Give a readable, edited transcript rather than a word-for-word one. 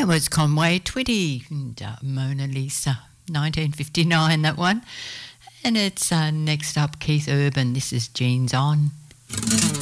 That was Conway Twitty and Mona Lisa, 1959, that one. And it's next up Keith Urban. This is Jeans On.